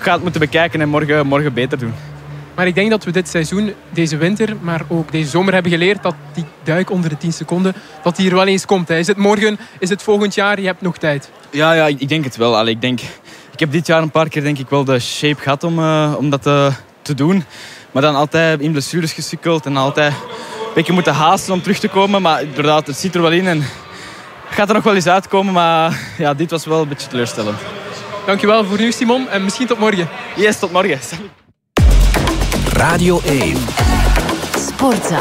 ga het moeten bekijken en morgen beter doen. Maar ik denk dat we dit seizoen, deze winter, maar ook deze zomer hebben geleerd dat die duik onder de 10 seconden, dat die er wel eens komt. Is het morgen, is het volgend jaar? Je hebt nog tijd. Ja, ik denk het wel. Ik heb dit jaar een paar keer denk ik wel de shape gehad om dat te doen. Maar dan altijd in blessures gesukkeld en altijd een beetje moeten haasten om terug te komen. Maar inderdaad, het zit er wel in en gaat er nog wel eens uitkomen. Maar ja, dit was wel een beetje teleurstellend. Dankjewel voor nu, Simon. En misschien tot morgen. Yes, tot morgen. Radio 1. Sportza.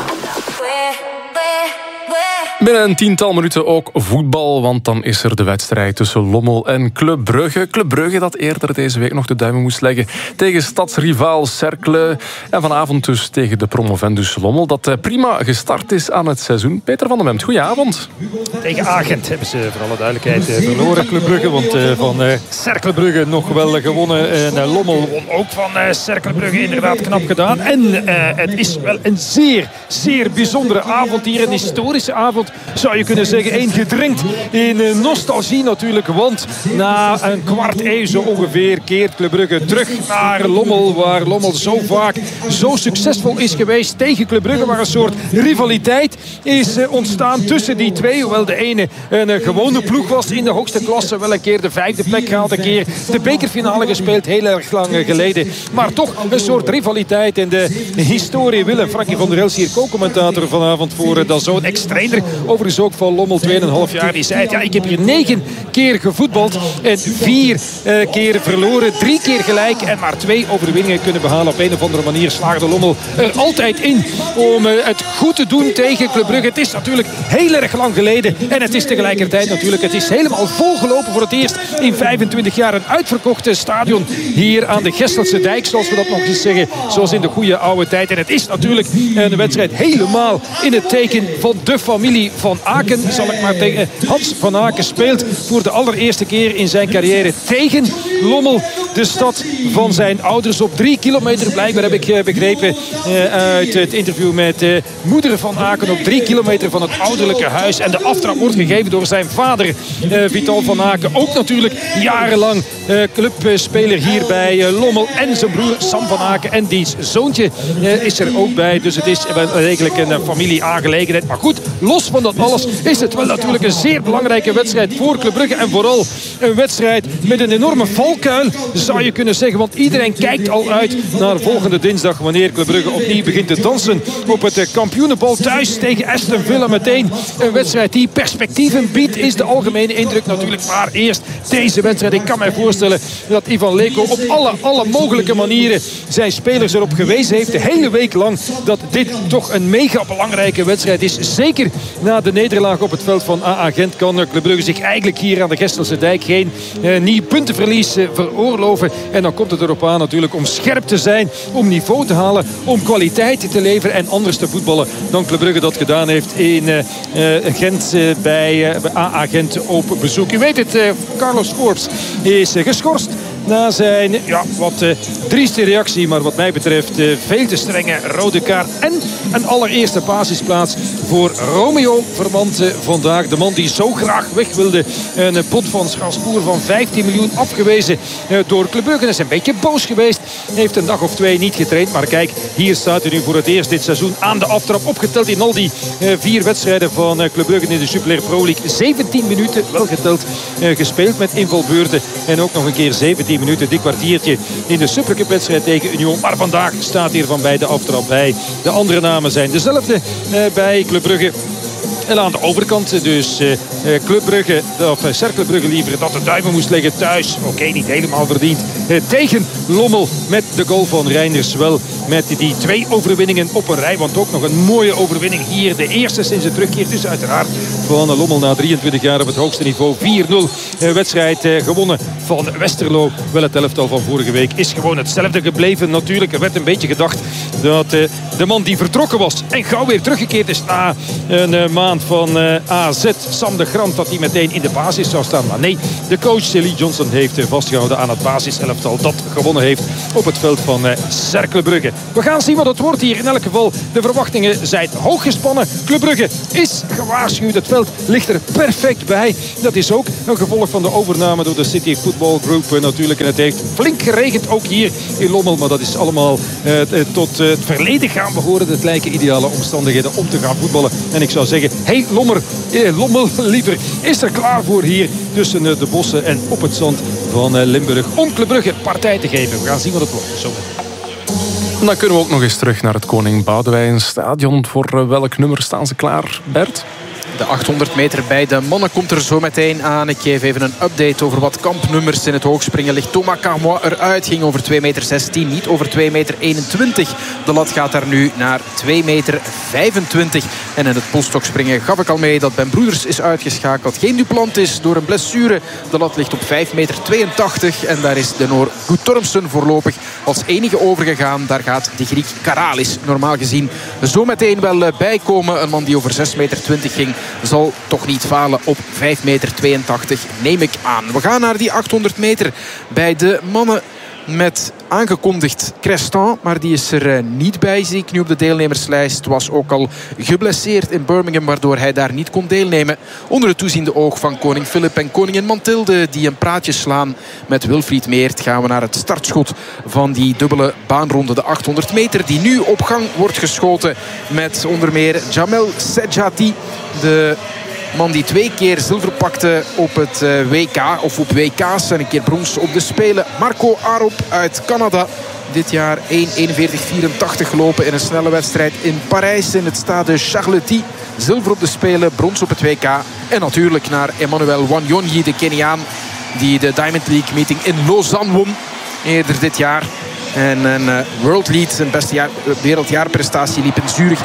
Binnen een tiental minuten ook voetbal, want dan is er de wedstrijd tussen Lommel en Club Brugge. Club Brugge dat eerder deze week nog de duimen moest leggen tegen stadsrivaal Cercle. En vanavond dus tegen de promovendus Lommel, dat prima gestart is aan het seizoen. Peter van den Bemt, goedenavond. Tegen Agent hebben ze voor alle duidelijkheid verloren, Club Brugge. Want van Cercle Brugge nog wel gewonnen. En Lommel won ook van Cercle Brugge, inderdaad knap gedaan. En het is wel een zeer, zeer bijzondere avond hier. Een historische avond, zou je kunnen zeggen. Gedrenkt in nostalgie natuurlijk. Want na een kwart eeuw zo ongeveer keert Club Brugge terug naar Lommel. Waar Lommel zo vaak zo succesvol is geweest tegen Club Brugge. Waar een soort rivaliteit is ontstaan tussen die twee. Hoewel de ene een gewone ploeg was in de hoogste klasse. Wel een keer de 5e plek gehaald. Een keer de bekerfinale gespeeld. Heel erg lang geleden. Maar toch een soort rivaliteit. En de historie Willem Frankie van der Els hier co-commentator vanavond voor DAZN. Ex-trainer overigens ook van Lommel, 2,5 jaar. Die zei, ja, ik heb hier 9 keer gevoetbald en 4 keer verloren. 3 keer gelijk en maar 2 overwinningen kunnen behalen. Op een of andere manier slaagde Lommel er altijd in om het goed te doen tegen Club Brugge. Het is natuurlijk heel erg lang geleden en het is tegelijkertijd natuurlijk, het is helemaal volgelopen voor het eerst in 25 jaar. Een uitverkochte stadion hier aan de Gestelse Dijk, zoals we dat nog eens zeggen. Zoals in de goede oude tijd. En het is natuurlijk een wedstrijd helemaal in het teken van de familie Van Aken, zal ik maar tegen. Hans Van Aken speelt voor de allereerste keer in zijn carrière tegen Lommel, de stad van zijn ouders. Op 3 kilometer, blijkbaar heb ik begrepen uit het interview met moeder Van Aken, op 3 kilometer van het ouderlijke huis. En de aftrap wordt gegeven door zijn vader Vital Van Aken. Ook natuurlijk jarenlang clubspeler hier bij Lommel. En zijn broer Sam Van Aken en diens zoontje is er ook bij. Dus het is eigenlijk een familieaangelegenheid. Maar goed, los van dat alles is het wel natuurlijk een zeer belangrijke wedstrijd voor Club Brugge. En vooral een wedstrijd met een enorme valkuil, zou je kunnen zeggen. Want iedereen kijkt al uit naar volgende dinsdag, wanneer Club Brugge opnieuw begint te dansen op het kampioenenbal thuis tegen Aston Villa. Meteen een wedstrijd die perspectieven biedt, is de algemene indruk natuurlijk. Maar eerst deze wedstrijd. Ik kan mij voorstellen dat Ivan Leko op alle mogelijke manieren zijn spelers erop gewezen heeft, de hele week lang, dat dit toch een mega belangrijke wedstrijd is. Zeker na de nederlaag op het veld van AA Gent kan Club Brugge zich eigenlijk hier aan de Gestelse Dijk geen nieuw puntenverlies veroorloven. En dan komt het erop aan natuurlijk om scherp te zijn, om niveau te halen, om kwaliteit te leveren en anders te voetballen dan Club Brugge dat gedaan heeft in Gent bij AA Gent op bezoek. U weet het, Carlos Forbes is geschorst na zijn wat trieste reactie, maar wat mij betreft veel te strenge rode kaart. En een allereerste basisplaats voor Romeo Vermante vandaag. De man die zo graag weg wilde. Een bod van Strasbourg van 15 miljoen afgewezen door Club Brugge. Is een beetje boos geweest. Heeft een dag of 2 niet getraind. Maar kijk, hier staat hij nu voor het eerst dit seizoen aan de aftrap. Opgeteld in al die 4 wedstrijden van Club Brugge in de Jupiler Pro League. 17 minuten, wel geteld, gespeeld met invalbeurten. En ook nog een keer 17 minuten, dit kwartiertje in de Supercup wedstrijd tegen Union. Maar vandaag staat hier van bij de aftrap bij. De andere namen zijn dezelfde bij Club Brugge. En aan de overkant dus Club Brugge, of Cercle Brugge liever, dat de duimen moest leggen thuis. Oké, niet helemaal verdiend. Tegen Lommel met de goal van Reinders. Wel met die 2 overwinningen op een rij. Want ook nog een mooie overwinning hier. De eerste sinds de terugkeer. Dus uiteraard van Lommel na 23 jaar op het hoogste niveau. 4-0 wedstrijd gewonnen van Westerlo. Wel, het elftal van vorige week is gewoon hetzelfde gebleven natuurlijk. Er werd een beetje gedacht dat de man die vertrokken was en gauw weer teruggekeerd is na een maand van AZ, Sam de Grant, dat hij meteen in de basis zou staan. Maar nee, de coach Lee Johnson heeft vastgehouden aan het basiselftal dat gewonnen heeft op het veld van Cercle Brugge. We gaan zien wat het wordt hier. In elk geval, de verwachtingen zijn hoog gespannen. Club Brugge is gewaarschuwd. Het veld ligt er perfect bij. Dat is ook een gevolg van de overname door de City Football Group natuurlijk. En het heeft flink geregend ook hier in Lommel. Maar dat is allemaal tot het verleden gaan behoren. Het lijken ideale omstandigheden om te gaan voetballen. En ik zou zeggen, hey Lommel liever, is er klaar voor hier tussen de bossen en op het zand van Limburg om Club Brugge partij te geven. We gaan zien wat het wordt. Zo. En dan kunnen we ook nog eens terug naar het Koning Boudewijn Stadion. Voor welk nummer staan ze klaar, Bert? De 800 meter bij de mannen komt er zo meteen aan. Ik geef even een update over wat kampnummers in het hoogspringen. Ligt Thomas Carmois eruit. Ging over 2,16 meter, niet over 2,21 meter. De lat gaat daar nu naar 2,25 meter. En in het polstokspringen gaf ik al mee dat Ben Broeders is uitgeschakeld. Geen Duplantis door een blessure. De lat ligt op 5,82 meter. En daar is de Noor Guttormsen voorlopig als enige overgegaan. Daar gaat de Griek Karalis normaal gezien zo meteen wel bijkomen. Een man die over 6,20 meter ging, zal toch niet falen op 5,82 meter, neem ik aan. We gaan naar die 800 meter bij de mannen met aangekondigd Creston, maar die is er niet bij, zie ik nu op de deelnemerslijst. Was ook al geblesseerd in Birmingham, waardoor hij daar niet kon deelnemen. Onder het toeziende oog van koning Filip en koningin Mathilde, die een praatje slaan met Wilfried Meert, gaan we naar het startschot van die dubbele baanronde, de 800 meter, die nu op gang wordt geschoten met onder meer Jamel Sedjati, de man die 2 keer zilver pakte op het WK of op WK's en een keer brons op de Spelen. Marco Arop uit Canada. Dit jaar 1:41:84 gelopen in een snelle wedstrijd in Parijs in het stade Charletti. Zilver op de Spelen, brons op het WK. En natuurlijk naar Emmanuel Wanyonyi, de Keniaan, die de Diamond League meeting in Lausanne won eerder dit jaar. En een World Lead, een beste wereldjaarprestatie, liep in Zurich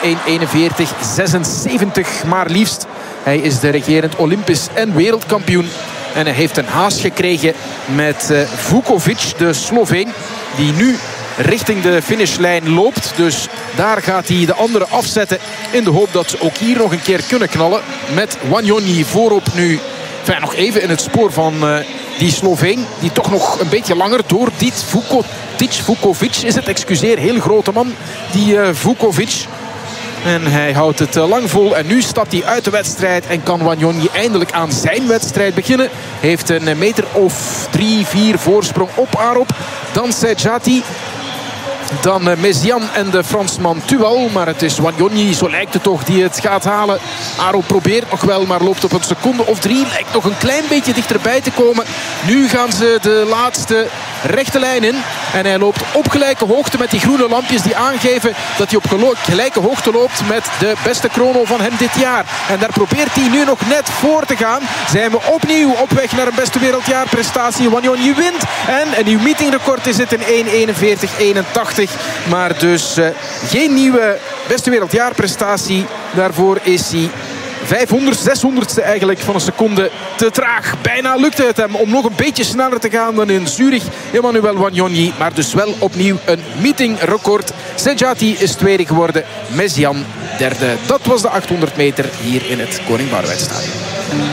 1:41:76 maar liefst. Hij is de regerend Olympisch en wereldkampioen. En hij heeft een haas gekregen met Vukovic, de Sloveen, die nu richting de finishlijn loopt. Dus daar gaat hij de andere afzetten in de hoop dat ze ook hier nog een keer kunnen knallen. Met Wanyonyi voorop nu. Enfin, nog even in het spoor van die Sloveen, die toch nog een beetje langer doordiet. Vukovic is het, excuseer, heel grote man, die Vukovic. En hij houdt het lang vol. En nu stapt hij uit de wedstrijd en kan Wanyonyi eindelijk aan zijn wedstrijd beginnen. Heeft een meter of 3-4 voorsprong op Arop. Dan Sedjati. Dan Mesian en de Fransman Tual. Maar het is Wanyonyi, zo lijkt het toch, die het gaat halen. Arop probeert nog wel, maar loopt op een seconde of 3. Lijkt nog een klein beetje dichterbij te komen. Nu gaan ze de laatste rechte lijn in. En hij loopt op gelijke hoogte met die groene lampjes die aangeven dat hij op gelijke hoogte loopt met de beste chrono van hem dit jaar. En daar probeert hij nu nog net voor te gaan. Zijn we opnieuw op weg naar een beste wereldjaarprestatie. Wanyonyi wint. En een nieuw meetingrecord is het in 1:41:81. Maar dus geen nieuwe beste wereldjaarprestatie. Daarvoor is hij 600ste eigenlijk van een seconde te traag. Bijna lukte het hem om nog een beetje sneller te gaan dan in Zurich. Emmanuel Wanyonyi, maar dus wel opnieuw een meetingrecord. Sedjati is tweede geworden, Mesian derde. Dat was de 800 meter hier in het Koning Boudewijn Stadion.